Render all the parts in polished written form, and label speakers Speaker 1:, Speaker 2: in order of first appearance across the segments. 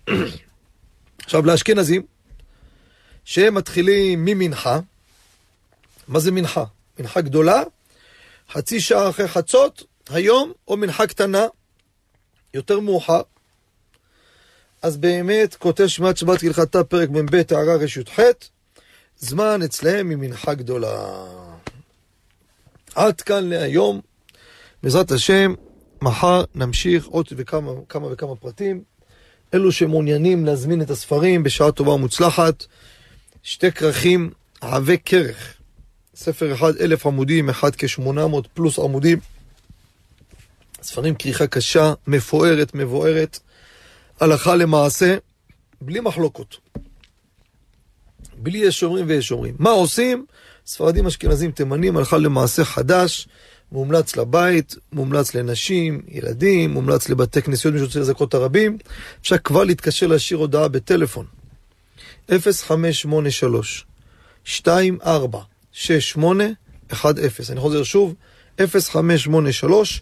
Speaker 1: עכשיו, לאשכנזים, שהם מתחילים ממנחה, מה זה מנחה? מנחה גדולה, חצי שעה אחרי חצות, היום, או מנחה קטנה, יותר מאוחר. אז באמת, כותב שמעת שבת כהלכתה, פרק מ"ב, הערה ר"ח, זמן אצלהם ממנחה גדולה. עד כאן להיום, בעזרת השם, מחר נמשיך עוד כמה וכמה פרטים. אלו שמעוניינים להזמין את הספרים בשעה טובה ומוצלחת, שתי כרכים, עבי כרך. ספר אחד 1,000 עמודים, אחד כ-800 פלוס עמודים. ספרים כריכה קשה, מפוארת, מבוארת, הלכה למעשה, בלי מחלוקות. בלי יש שומרים ויש שומרים. מה עושים? ספרדים, אשכנזים, תימנים, הלכה למעשה חדש, מומלץ לבית, מומלץ לנשים, ילדים, מומלץ לבתי כנסיות, מי שרוצה לזכות הרבים. אפשר כבר להתקשר להשאיר הודעה בטלפון. 0583 246810. אני חוזר שוב, 0583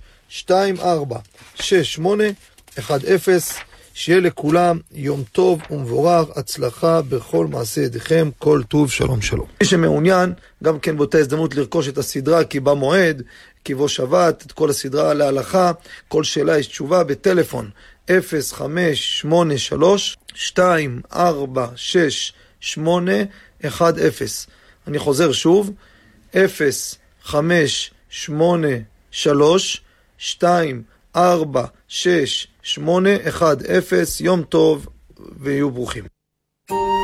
Speaker 1: 246810. שיהיה לכולם יום טוב ומבורך, הצלחה בכל מעשה ידיכם, כל טוב, שלום שלום. מי שמעוניין, גם כן באותה הזדמנות לרכוש את הסדרה כי בא מועד, כי בוא שבת, את כל הסדרה להלכה, כל שאלה יש תשובה בטלפון 0583 246810. אני חוזר שוב, 0583 246810. יום טוב ויהיו ברוכים.